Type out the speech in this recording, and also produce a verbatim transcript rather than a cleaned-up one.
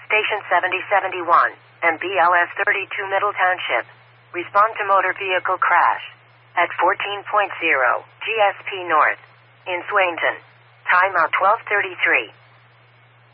Station seventy seventy-one, and B L S thirty-two Middle Township. Respond to motor vehicle crash at fourteen point zero G S P North in Swainton. Time out twelve thirty-three.